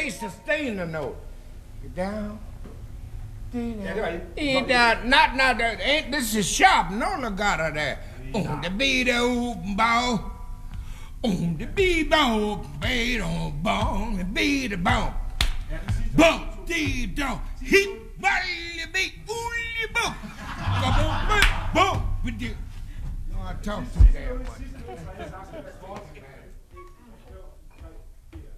can't sustain the note. Get down. Ain't down. Not that. Ain't this is sharp. No legato there. On the beat open ball. On the beat ball. Beat on ball. The beat ball. Bump, dee dong. Hit, bally, beat, ooly, bump. Bump, bump, bump. I talk too damn much.